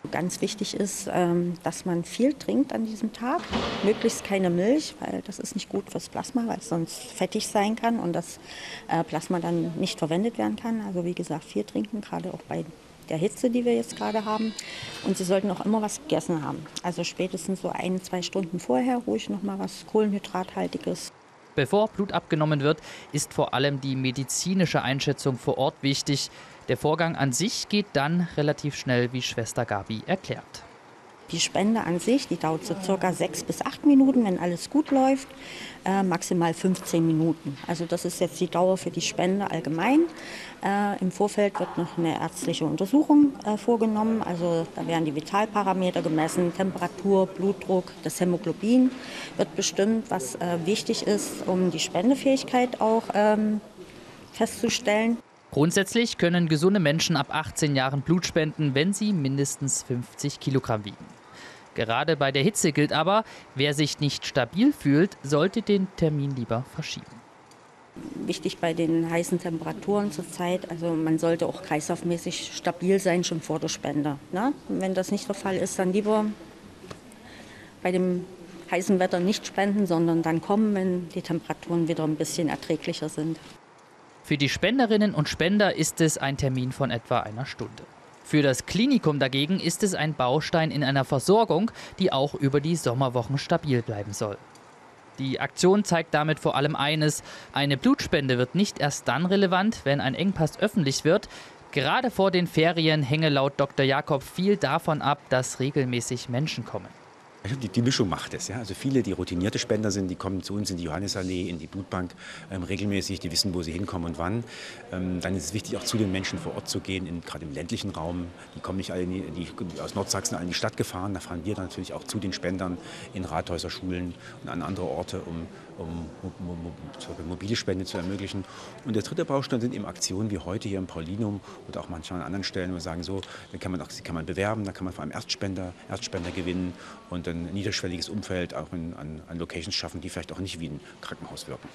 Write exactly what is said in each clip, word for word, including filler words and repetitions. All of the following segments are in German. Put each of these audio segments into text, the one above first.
Ganz wichtig ist, ähm, dass man viel trinkt an diesem Tag, möglichst keine Milch, weil das ist nicht gut fürs Plasma, weil es sonst fettig sein kann und das äh, Plasma dann nicht verwendet werden kann. Also wie gesagt, viel trinken, gerade auch bei der Hitze, die wir jetzt gerade haben. Und Sie sollten auch immer was gegessen haben. Also spätestens so ein, zwei Stunden vorher ruhig noch mal was Kohlenhydrathaltiges. Bevor Blut abgenommen wird, ist vor allem die medizinische Einschätzung vor Ort wichtig. Der Vorgang an sich geht dann relativ schnell, wie Schwester Gabi erklärt. Die Spende an sich, die dauert so circa sechs bis acht Minuten, wenn alles gut läuft, äh, maximal fünfzehn Minuten. Also das ist jetzt die Dauer für die Spende allgemein. Äh, Im Vorfeld wird noch eine ärztliche Untersuchung äh, vorgenommen. Also da werden die Vitalparameter gemessen, Temperatur, Blutdruck, das Hämoglobin wird bestimmt, was äh, wichtig ist, um die Spendefähigkeit auch ähm, festzustellen. Grundsätzlich können gesunde Menschen ab achtzehn Jahren Blut spenden, wenn sie mindestens fünfzig Kilogramm wiegen. Gerade bei der Hitze gilt aber, wer sich nicht stabil fühlt, sollte den Termin lieber verschieben. Wichtig bei den heißen Temperaturen zurzeit, also man sollte auch kreislaufmäßig stabil sein, schon vor der Spende. Ne? Wenn das nicht der Fall ist, dann lieber bei dem heißen Wetter nicht spenden, sondern dann kommen, wenn die Temperaturen wieder ein bisschen erträglicher sind. Für die Spenderinnen und Spender ist es ein Termin von etwa einer Stunde. Für das Klinikum dagegen ist es ein Baustein in einer Versorgung, die auch über die Sommerwochen stabil bleiben soll. Die Aktion zeigt damit vor allem eines: Eine Blutspende wird nicht erst dann relevant, wenn ein Engpass öffentlich wird. Gerade vor den Ferien hänge laut Doktor Jakob viel davon ab, dass regelmäßig Menschen kommen. Die, die Mischung macht es. Ja? Also viele, die routinierte Spender sind, die kommen zu uns in die Johannisallee, in die Blutbank ähm, regelmäßig, die wissen, wo sie hinkommen und wann. Ähm, dann ist es wichtig, auch zu den Menschen vor Ort zu gehen, in, gerade im ländlichen Raum. Die kommen nicht alle in die, die, aus Nordsachsen alle in die Stadt gefahren. Da fahren wir dann natürlich auch zu den Spendern in Rathäuser, Schulen und an andere Orte, um, um mo, mo, mobile Spende zu ermöglichen. Und der dritte Baustein sind eben Aktionen wie heute hier im Paulinum oder auch manchmal an anderen Stellen, wo wir sagen, so, da kann man, auch, kann man bewerben, da kann man vor allem Erstspender, Erstspender gewinnen und ein niederschwelliges Umfeld auch in, an, an Locations schaffen, die vielleicht auch nicht wie ein Krankenhaus wirken.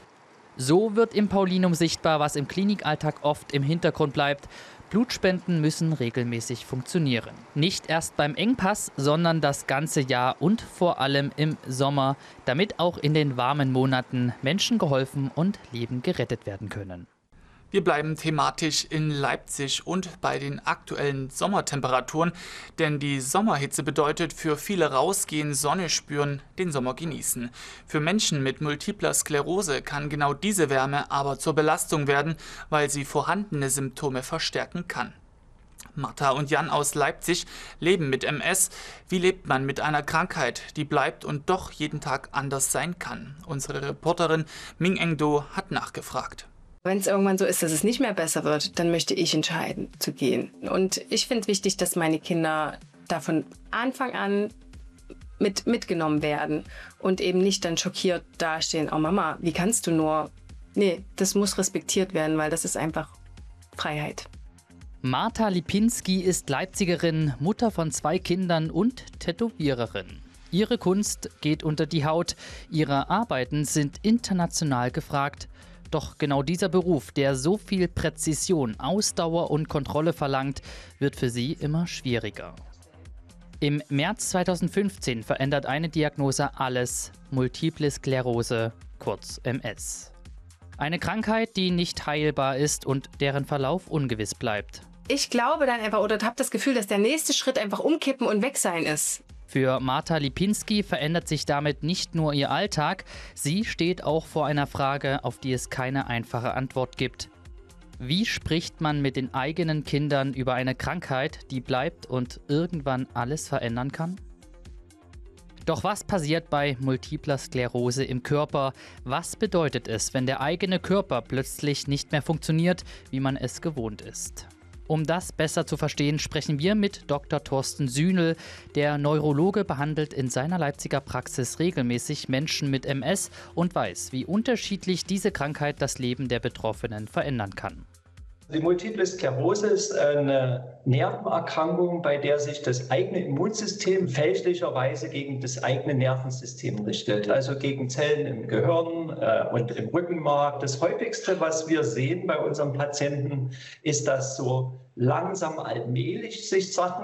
So wird im Paulinum sichtbar, was im Klinikalltag oft im Hintergrund bleibt. Blutspenden müssen regelmäßig funktionieren. Nicht erst beim Engpass, sondern das ganze Jahr und vor allem im Sommer, damit auch in den warmen Monaten Menschen geholfen und Leben gerettet werden können. Wir bleiben thematisch in Leipzig und bei den aktuellen Sommertemperaturen, denn die Sommerhitze bedeutet für viele rausgehen, Sonne spüren, den Sommer genießen. Für Menschen mit multipler Sklerose kann genau diese Wärme aber zur Belastung werden, weil sie vorhandene Symptome verstärken kann. Martha und Jan aus Leipzig leben mit M S. Wie lebt man mit einer Krankheit, die bleibt und doch jeden Tag anders sein kann? Unsere Reporterin Ming Engdo hat nachgefragt. Wenn es irgendwann so ist, dass es nicht mehr besser wird, dann möchte ich entscheiden, zu gehen. Und ich finde es wichtig, dass meine Kinder da von Anfang an mit, mitgenommen werden und eben nicht dann schockiert dastehen, oh Mama, wie kannst du nur? Nee, das muss respektiert werden, weil das ist einfach Freiheit. Martha Lipinski ist Leipzigerin, Mutter von zwei Kindern und Tätowiererin. Ihre Kunst geht unter die Haut, ihre Arbeiten sind international gefragt. Doch genau dieser Beruf, der so viel Präzision, Ausdauer und Kontrolle verlangt, wird für sie immer schwieriger. Im März zweitausendfünfzehn verändert eine Diagnose alles: Multiple Sklerose, kurz M S. Eine Krankheit, die nicht heilbar ist und deren Verlauf ungewiss bleibt. Ich glaube dann einfach oder habe das Gefühl, dass der nächste Schritt einfach umkippen und weg sein ist. Für Martha Lipinski verändert sich damit nicht nur ihr Alltag, sie steht auch vor einer Frage, auf die es keine einfache Antwort gibt. Wie spricht man mit den eigenen Kindern über eine Krankheit, die bleibt und irgendwann alles verändern kann? Doch was passiert bei multipler Sklerose im Körper? Was bedeutet es, wenn der eigene Körper plötzlich nicht mehr funktioniert, wie man es gewohnt ist? Um das besser zu verstehen, sprechen wir mit Doktor Thorsten Sühnel. Der Neurologe behandelt in seiner Leipziger Praxis regelmäßig Menschen mit M S und weiß, wie unterschiedlich diese Krankheit das Leben der Betroffenen verändern kann. Die Multiple Sklerose ist eine Nervenerkrankung, bei der sich das eigene Immunsystem fälschlicherweise gegen das eigene Nervensystem richtet, also gegen Zellen im Gehirn äh, und im Rückenmark. Das häufigste, was wir sehen bei unseren Patienten, ist, dass so langsam allmählich sich Sachen